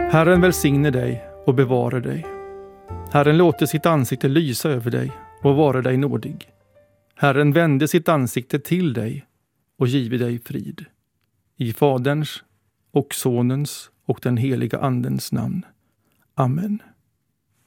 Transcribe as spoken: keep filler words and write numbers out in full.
Herren välsigne dig och bevare dig. Herren låter sitt ansikte lysa över dig och vara dig nådig. Herren vände sitt ansikte till dig och give dig frid. I Faderns och Sonens och den heliga Andens namn. Amen.